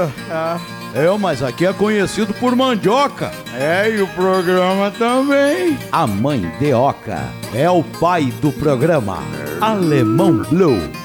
Mas aqui é conhecido por mandioca. E o programa também. A mãe de Oca é o pai do programa Alemão Blue.